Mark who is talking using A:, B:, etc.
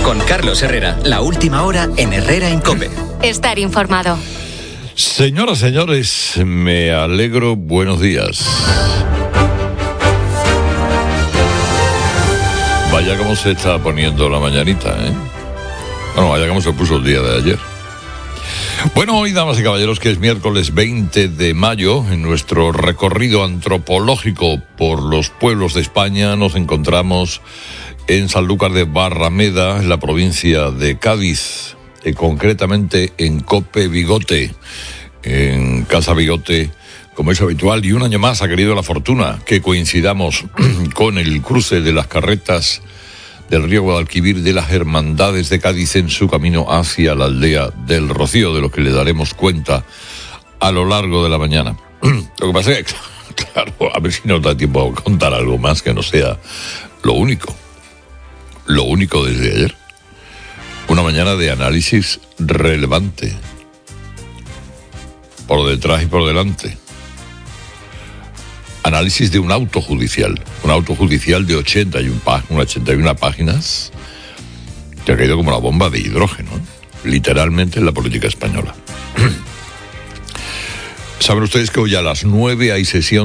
A: Con Carlos Herrera, la última hora en Herrera en COPE.
B: Estar informado.
C: Señoras, señores, me alegro, buenos días. Vaya cómo se está poniendo la mañanita, ¿eh? Bueno, vaya cómo se puso el día de ayer. Bueno, hoy, damas y caballeros, que es miércoles 20 de mayo, en nuestro recorrido antropológico por los pueblos de España, nos encontramos en Sanlúcar de Barrameda, en la provincia de Cádiz, concretamente en Cope Bigote, en Casa Bigote, como es habitual, y un año más ha querido la fortuna que coincidamos con el cruce de las carretas del río Guadalquivir de las Hermandades de Cádiz en su camino hacia la aldea del Rocío, de lo que le daremos cuenta a lo largo de la mañana. Lo que pasa es que, claro, a ver si nos da tiempo a contar algo más que no sea lo único desde ayer. Una mañana de análisis relevante, por detrás y por delante. Análisis de un auto judicial de 81 páginas, que ha caído como la bomba de hidrógeno, literalmente, en la política española. Saben ustedes que hoy a las 9 hay sesión